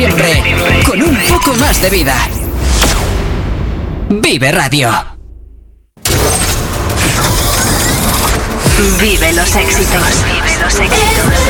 Siempre con un poco más de vida. Vive Radio. Vive los éxitos. Vive los éxitos.